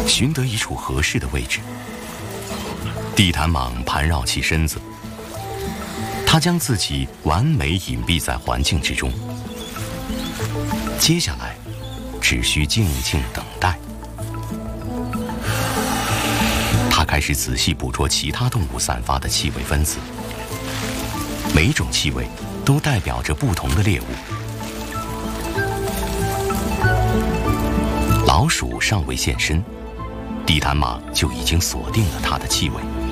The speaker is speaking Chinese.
寻得一处合适的位置，地毯蟒盘绕起身子，它将自己完美隐蔽在环境之中。接下来，只需静静等待。它开始仔细捕捉其他动物散发的气味分子，每种气味都代表着不同的猎物。老鼠尚未现身，地毯蟒就已经锁定了它的气味。